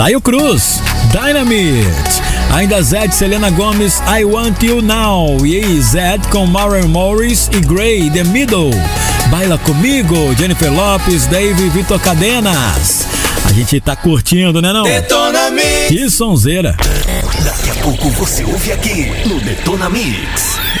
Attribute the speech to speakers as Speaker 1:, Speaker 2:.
Speaker 1: Taio Cruz, Dynamite. Ainda Zed, Selena Gomez, I Want You Now. E aí, Zed com Maren Morris e Gray, The Middle. Baila Comigo, Jennifer Lopez, Dave, Vitor Cadenas. A gente tá curtindo, né não?
Speaker 2: Detona Mix.
Speaker 1: Que sonzeira.
Speaker 2: Daqui a pouco você ouve aqui no Detona Mix.